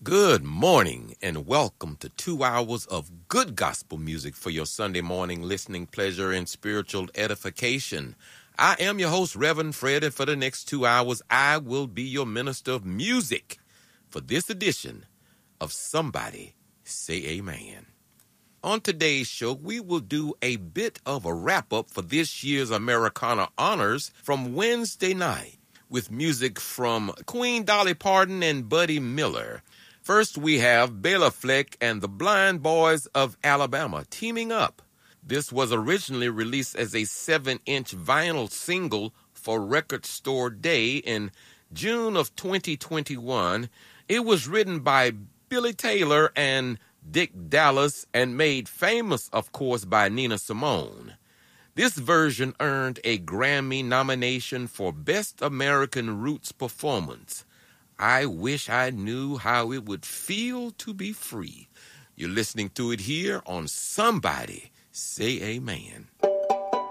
Good morning and welcome to 2 hours of good gospel music for your Sunday morning listening pleasure and spiritual edification. I am your host, Reverend Fred, and for the next 2 hours, I will be your minister of music for this edition of Somebody Say Amen. On today's show, we will do a bit of a wrap-up for this year's Americana Honors from Wednesday night with music from Queen Dolly Parton and Buddy Miller. First, we have Bela Fleck and the Blind Boys of Alabama teaming up. This was originally released as a 7-inch vinyl single for Record Store Day in June of 2021. It was written by Billy Taylor and Dick Dallas and made famous, of course, by Nina Simone. This version earned a Grammy nomination for Best American Roots Performance. I wish I knew how it would feel to be free. You're listening to it here on Somebody Say Amen.